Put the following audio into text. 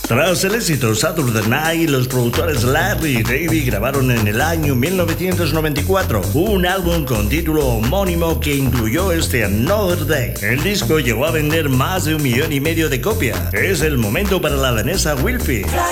Tras el éxito Saturday Night, los productores Larry y David grabaron en el año 1994 un álbum con título homónimo que incluyó este Another Day. El disco llegó a vender más de 1,5 millones de copias. Es el momento para la danesa Wilfie.